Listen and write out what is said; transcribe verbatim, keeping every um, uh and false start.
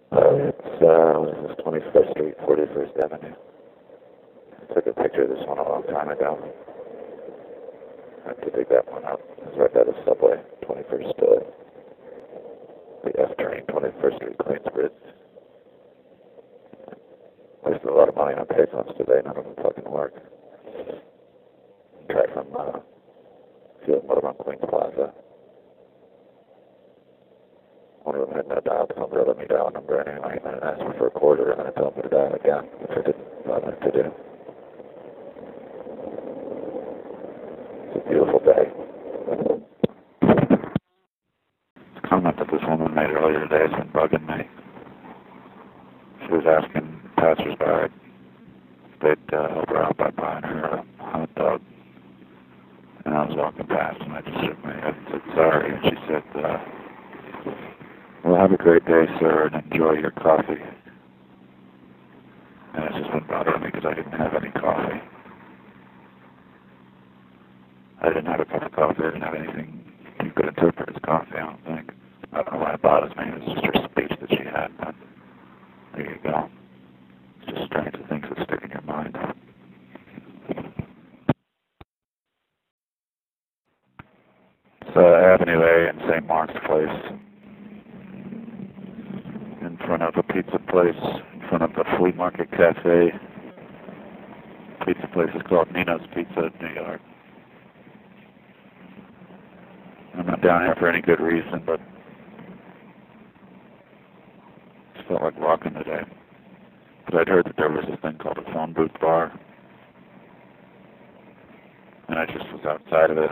Uh, it's, uh, this is twenty-first Street, forty-first Avenue. I took a picture of this one a long time ago. I have to dig that one up. It's right by the subway, twenty-first, uh, the F train, twenty-first Street, Queensbridge. Wasted a lot of money on payphones today, none of them fucking work. Try from, uh, Field Motor on Queens Plaza. One of them had no dial tone, they let me dial a number anyway, and then it asked me for a quarter, and then it told me to dial again, which I didn't bother to do. It's a beautiful day. The comment that this woman made earlier today has been bugging me. She was asking passersby if they'd uh, help her out by buying her a hot dog. And I was walking past, and I just shook my head and said, sorry. And she said, uh, well, have a great day, sir, and enjoy your coffee. And it's just been bothering me because I didn't have any coffee. I didn't have a cup of coffee. I didn't have anything you could interpret as coffee, I don't think. I don't know why it bothers me. It was just her speech that she had, but there you go. It's just strange the things that stick in your mind. It's uh, Avenue A in Saint Mark's Place. In front of a pizza place, in front of the Flea Market Cafe. Pizza place is called Nino's Pizza in New York. I'm not down here for any good reason, but I just felt like walking today. But I'd heard that there was this thing called a phone booth bar, and I just was outside of it.